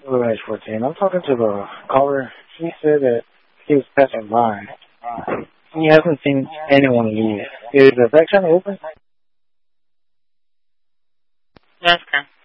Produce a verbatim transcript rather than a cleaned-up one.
Right, fourteen. I'm talking to the caller. He said that he was passing by. He hasn't seen anyone leave. Is the back channel open? Yes, sir.